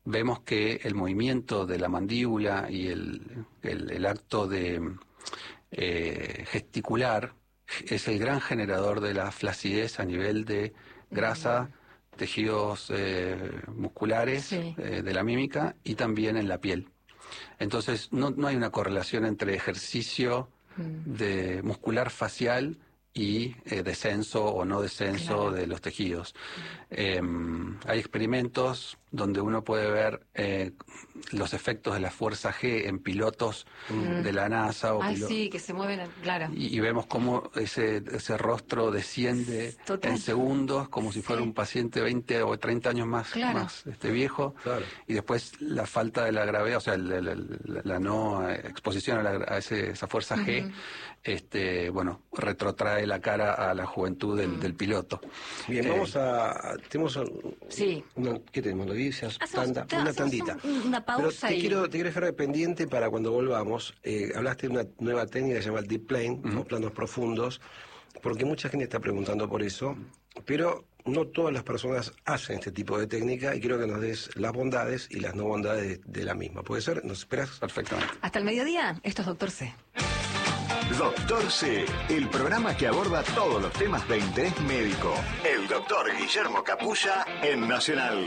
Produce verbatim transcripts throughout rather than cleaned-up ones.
vemos que el movimiento de la mandíbula y el, el, el acto de eh, gesticular es el gran generador de la flacidez a nivel de grasa, mm. tejidos eh, musculares, sí. eh, de la mímica y también en la piel. Entonces no, no hay una correlación entre ejercicio mm. de muscular facial y eh, descenso o no descenso claro. de los tejidos. Eh, hay experimentos donde uno puede ver eh, los efectos de la fuerza G en pilotos mm. de la NASA. O Ay, sí, que se mueven, claro. Y, y vemos cómo ese, ese rostro desciende Total. en segundos, como si fuera sí. un paciente veinte o treinta años más, claro. más este, viejo. Claro. Y después la falta de la gravedad, o sea, la, la, la, la no exposición a, la, a ese, esa fuerza G, uh-huh. este, bueno, retrotrae la cara a la juventud del, uh-huh. del piloto. Bien, eh, vamos a... Tenemos sí. una, ¿qué tenemos? ¿Lo dices? Tanda, ta, una tandita. Un, una pausa Pero te y... quiero, te quiero dejar pendiente para cuando volvamos. Eh, hablaste de una nueva técnica que se llama el deep plane, uh-huh. o planos profundos, porque mucha gente está preguntando por eso, pero no todas las personas hacen este tipo de técnica y quiero que nos des las bondades y las no bondades de, de la misma. ¿Puede ser? ¿Nos esperas? Perfectamente. Hasta el mediodía, esto es Doctor C. Doctor C, el programa que aborda todos los temas de interés médico. El doctor Guillermo Capulla en Nacional.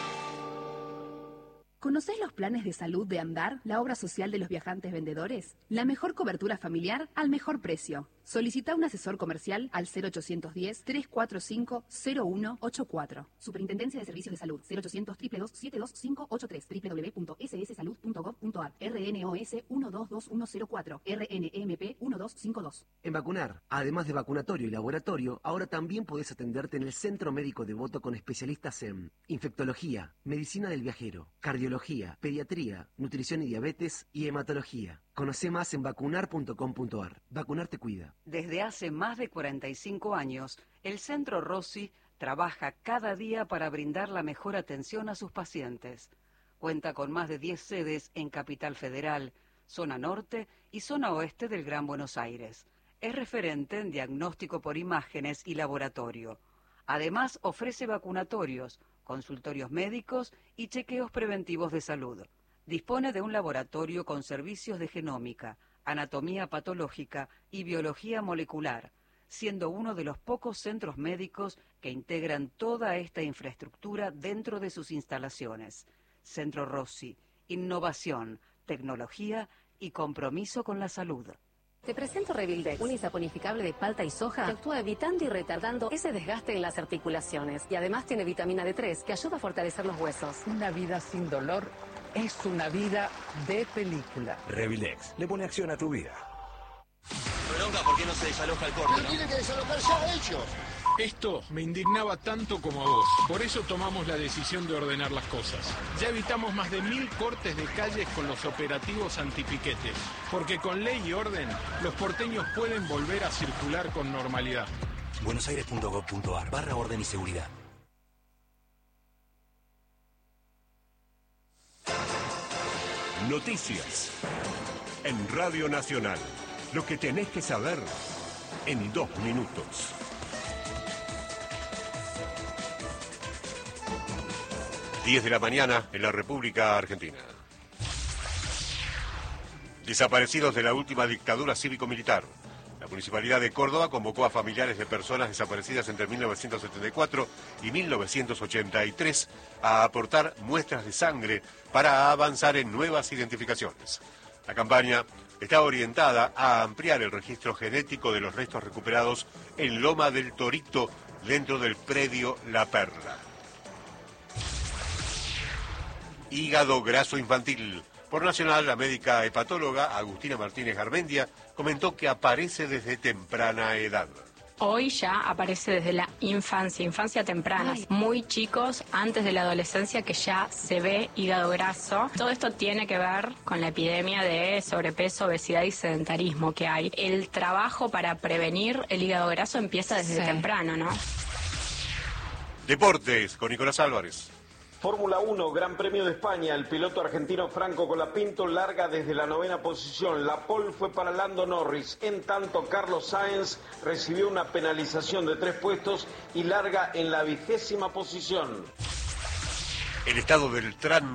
¿Conocés los planes de salud de Andar, la obra social de los viajantes vendedores? La mejor cobertura familiar al mejor precio. Solicita un asesor comercial al cero ochocientos diez, trescientos cuarenta y cinco, cero uno ochenta y cuatro. Superintendencia de Servicios de Salud, cero ochocientos, dos dos dos, siete dos cinco ocho tres, doble u doble u doble u punto ese ese salud punto gov punto a r, R N O S uno dos dos uno cero cuatro, R N M P uno dos cinco dos. En Vacunar, además de vacunatorio y laboratorio, ahora también podés atenderte en el Centro Médico Devoto con especialistas en infectología, medicina del viajero, cardiología, pediatría, nutrición y diabetes y hematología. Conoce más en vacunar punto com punto a r. Vacunar te cuida. Desde hace más de cuarenta y cinco años, el Centro Rossi trabaja cada día para brindar la mejor atención a sus pacientes. Cuenta con más de diez sedes en Capital Federal, zona norte y zona oeste del Gran Buenos Aires. Es referente en diagnóstico por imágenes y laboratorio. Además, ofrece vacunatorios, consultorios médicos y chequeos preventivos de salud. Dispone de un laboratorio con servicios de genómica, anatomía patológica y biología molecular, siendo uno de los pocos centros médicos que integran toda esta infraestructura dentro de sus instalaciones. Centro Rossi, innovación, tecnología y compromiso con la salud. Te presento Revildex, un isaponificable de palta y soja que actúa evitando y retardando ese desgaste en las articulaciones. Y además tiene vitamina D tres que ayuda a fortalecer los huesos. Una vida sin dolor es una vida de película. Revildex le pone acción a tu vida. Bronca, ¿por qué no se desaloja el córner? No tiene que desalojar ya ellos. Esto me indignaba tanto como a vos. Por eso tomamos la decisión de ordenar las cosas. Ya evitamos más de mil cortes de calles con los operativos antipiquetes. Porque con ley y orden, los porteños pueden volver a circular con normalidad. buenosaires punto gov punto a r barra orden y seguridad. Noticias en Radio Nacional. Lo que tenés que saber en dos minutos. diez de la mañana en la República Argentina. Desaparecidos de la última dictadura cívico-militar. La Municipalidad de Córdoba convocó a familiares de personas desaparecidas entre mil novecientos setenta y cuatro y mil novecientos ochenta y tres a aportar muestras de sangre para avanzar en nuevas identificaciones. La campaña está orientada a ampliar el registro genético de los restos recuperados en Loma del Torito, dentro del predio La Perla. Hígado graso infantil. Por Nacional, la médica hepatóloga Agustina Martínez Garmendia comentó que aparece desde temprana edad. Hoy ya aparece desde la infancia, infancia temprana, Ay. muy chicos, antes de la adolescencia, que ya se ve hígado graso. Todo esto tiene que ver con la epidemia de sobrepeso, obesidad y sedentarismo que hay. El trabajo para prevenir el hígado graso empieza desde sí. temprano, ¿no? Deportes, con Nicolás Álvarez. Fórmula uno, Gran Premio de España. El piloto argentino Franco Colapinto larga desde la novena posición. La pole fue para Lando Norris. En tanto, Carlos Sainz recibió una penalización de tres puestos y larga en la vigésima posición. El estado del tránsito